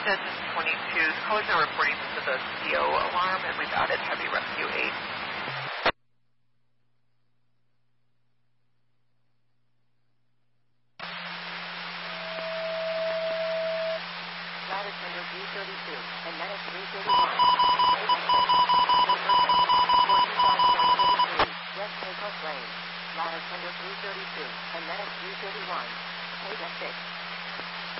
This is 22. The callers are reporting this is a CO alarm, and we've added Heavy Rescue 8. Ladder tender 332 and Medic 331. West Takeoff Lane. Ladder tender 332 and Medic 331. Page 6.